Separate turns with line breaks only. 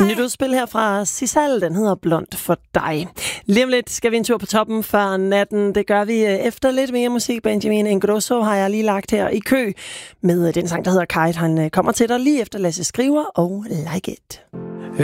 Nyt udspil her fra Sisal, den hedder Blond for dig. Lige om lidt skal vi en tur på toppen før natten. Det gør vi efter lidt mere musik. Benjamin Ingrosso har jeg lige lagt her i kø med den sang, der hedder Kite. Han kommer til dig lige efter Lasse Skriver og Like It.